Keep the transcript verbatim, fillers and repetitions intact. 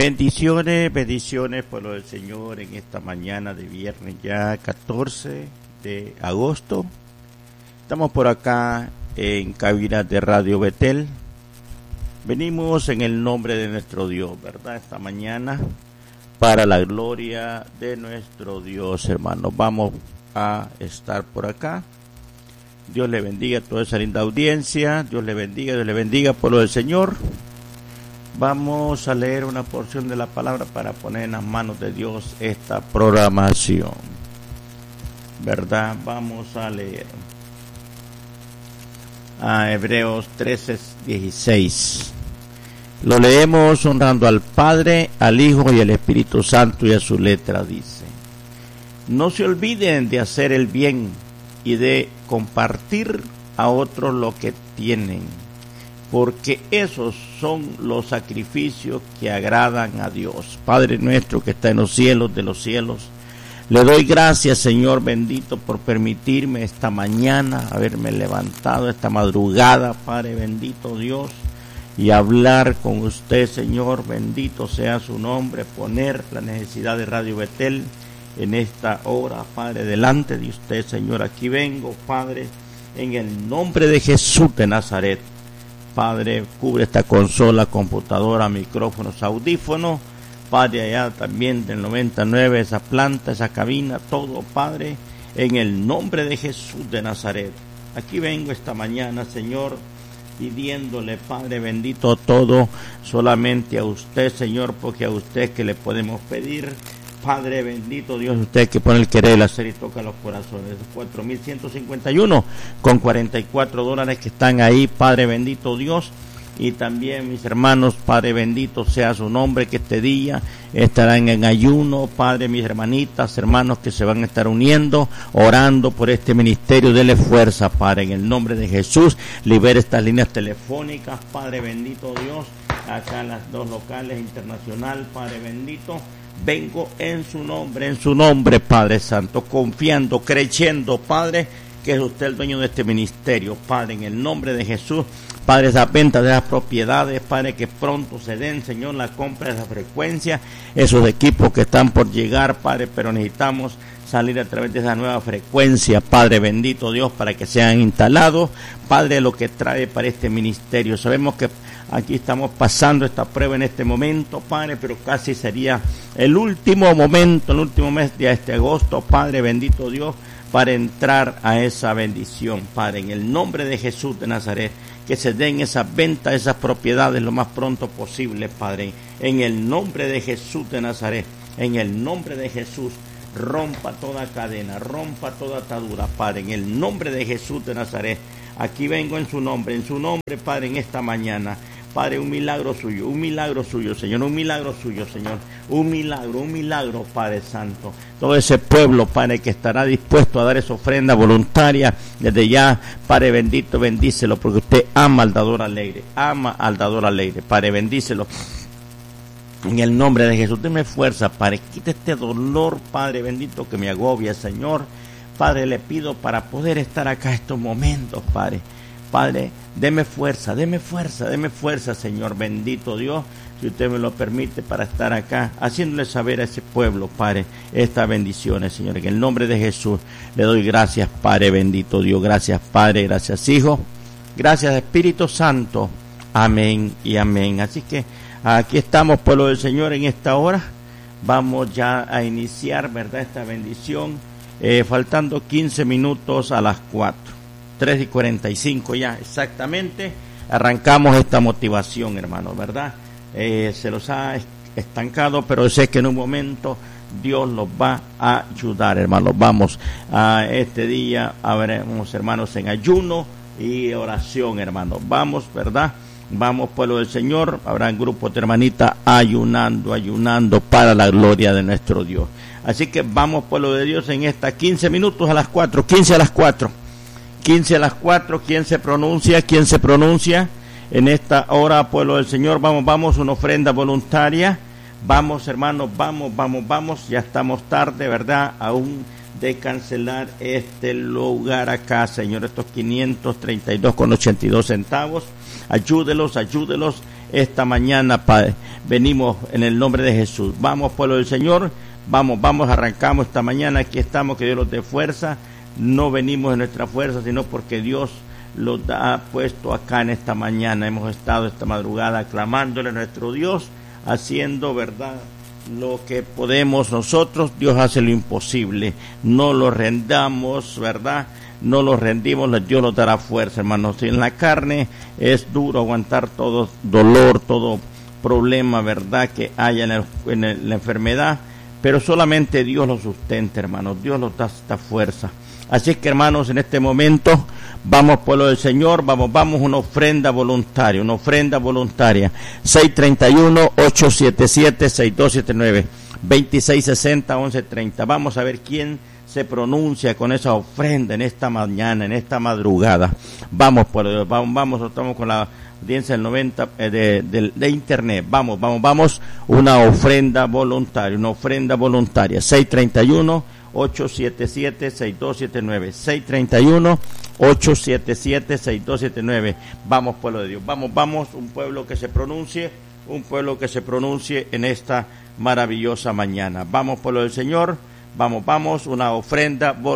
Bendiciones, bendiciones, pueblo del Señor, en esta mañana de viernes ya catorce de agosto. Estamos por acá en cabina de Radio Betel. Venimos en el nombre de nuestro Dios, ¿verdad? Esta mañana, para la gloria de nuestro Dios, hermanos. Vamos a estar por acá. Dios le bendiga a toda esa linda audiencia. Dios le bendiga, Dios le bendiga, pueblo del Señor. Vamos a leer una porción de la palabra para poner en las manos de Dios esta programación, ¿verdad? Vamos a leer a Hebreos trece, dieciséis. Lo leemos honrando al Padre, al Hijo y al Espíritu Santo, y a su letra dice: no se olviden de hacer el bien y de compartir a otros lo que tienen, porque esos son los sacrificios que agradan a Dios. Padre nuestro que está en los cielos de los cielos, le doy gracias, Señor bendito, por permitirme esta mañana haberme levantado, esta madrugada, Padre bendito Dios, y hablar con usted, Señor bendito sea su nombre, poner la necesidad de Radio Betel en esta hora, Padre, delante de usted, Señor. Aquí vengo, Padre, en el nombre de Jesús de Nazaret. Padre, cubre esta consola, computadora, micrófonos, audífonos, Padre, allá también del noventa y nueve, esa planta, esa cabina, todo, Padre, en el nombre de Jesús de Nazaret. Aquí vengo esta mañana, Señor, pidiéndole, Padre bendito, todo solamente a usted, Señor, porque a usted que le podemos pedir. Padre bendito Dios, usted que pone el querer, el hacer y toca los corazones. cuatro mil ciento cincuenta y uno con cuarenta y cuatro dólares que están ahí, Padre bendito Dios. Y también mis hermanos, Padre bendito sea su nombre, que este día estarán en ayuno, Padre, mis hermanitas, hermanos que se van a estar uniendo, orando por este ministerio. Dele fuerza, Padre, en el nombre de Jesús. Libere estas líneas telefónicas, Padre bendito Dios, acá en las dos locales internacional, Padre bendito. Vengo en su nombre, en su nombre, Padre Santo, confiando, creyendo, Padre, que es usted el dueño de este ministerio, Padre, en el nombre de Jesús. Padre, esa venta de las propiedades, Padre, que pronto se den, Señor, la compra de esa frecuencia, esos equipos que están por llegar, Padre, pero necesitamos salir a través de esa nueva frecuencia, Padre bendito Dios, para que sean instalados, Padre, lo que trae para este ministerio. Sabemos que aquí estamos pasando esta prueba en este momento, Padre, pero casi sería el último momento, el último mes de este agosto, Padre bendito Dios, para entrar a esa bendición, Padre, en el nombre de Jesús de Nazaret, que se den esas ventas, esas propiedades lo más pronto posible, Padre, en el nombre de Jesús de Nazaret, en el nombre de Jesús. Rompa toda cadena, rompa toda atadura, Padre, en el nombre de Jesús de Nazaret. Aquí vengo en su nombre, en su nombre, Padre, en esta mañana. Padre, un milagro suyo, un milagro suyo, Señor, un milagro suyo, Señor, un milagro, un milagro, Padre Santo. Todo ese pueblo, Padre, que estará dispuesto a dar esa ofrenda voluntaria, desde ya, Padre bendito, bendícelo, porque usted ama al dador alegre, ama al dador alegre, Padre, bendícelo. En el nombre de Jesús, deme fuerza, Padre, quita este dolor, Padre bendito, que me agobia, Señor. Padre, le pido para poder estar acá estos momentos, Padre. Padre, deme fuerza, deme fuerza, deme fuerza, Señor bendito Dios, si usted me lo permite, para estar acá, haciéndole saber a ese pueblo, Padre, estas bendiciones, Señor. En el nombre de Jesús, le doy gracias, Padre bendito Dios. Gracias, Padre, gracias, Hijo. Gracias, Espíritu Santo. Amén y amén. Así que aquí estamos, pueblo del Señor, en esta hora. Vamos ya a iniciar, ¿verdad?, esta bendición, eh, faltando quince minutos a las cuatro. tres y cuarenta y cinco ya exactamente, arrancamos esta motivación, hermanos, ¿verdad? Eh, se los ha estancado, pero sé que en un momento Dios los va a ayudar, hermanos. Vamos a este día, habremos, hermanos, en ayuno y oración, hermanos. Vamos, ¿verdad? Vamos, pueblo del Señor. Habrán grupos de hermanitas ayunando, ayunando para la gloria de nuestro Dios. Así que vamos, pueblo de Dios, en esta quince minutos a las cuatro, quince a las cuatro. quince a las cuatro, ¿quién se pronuncia? ¿Quién se pronuncia? En esta hora, pueblo del Señor, vamos, vamos, una ofrenda voluntaria. Vamos, hermanos, vamos, vamos, vamos. Ya estamos tarde, ¿verdad? Aún de cancelar este lugar acá, Señor, estos quinientos treinta y dos con ochenta y dos centavos. Ayúdelos, ayúdelos esta mañana, Padre. Venimos en el nombre de Jesús. Vamos, pueblo del Señor, vamos, vamos, arrancamos esta mañana. Aquí estamos, que Dios los dé fuerza. No venimos de nuestra fuerza, sino porque Dios los ha puesto acá en esta mañana. Hemos estado esta madrugada clamándole a nuestro Dios, haciendo, verdad, lo que podemos nosotros. Dios hace lo imposible. No lo rendamos, verdad, no lo rendimos. Dios nos dará fuerza, hermanos. En la carne es duro aguantar todo dolor, todo problema, verdad, que haya en, el, en el, la enfermedad, pero solamente Dios lo sustenta, hermanos. Dios nos da esta fuerza. Así es que, hermanos, en este momento vamos, pueblo del Señor, vamos, vamos, una ofrenda voluntaria, una ofrenda voluntaria. seis treinta y uno, ocho siete siete, seis dos siete nueve, veintiséis sesenta, once treinta. Vamos a ver quién se pronuncia con esa ofrenda en esta mañana, en esta madrugada. Vamos, pueblo, vamos, vamos, estamos con la audiencia del noventa eh, de, de, de internet. Vamos, vamos, vamos, una ofrenda voluntaria, una ofrenda voluntaria. seis treinta y uno, ocho siete siete, seis dos siete nueve, seis treinta y uno, ocho siete siete, seis dos siete nueve. Vamos, pueblo de Dios, vamos, vamos, un pueblo que se pronuncie, un pueblo que se pronuncie en esta maravillosa mañana. Vamos, pueblo del Señor, vamos, vamos, una ofrenda voluntaria.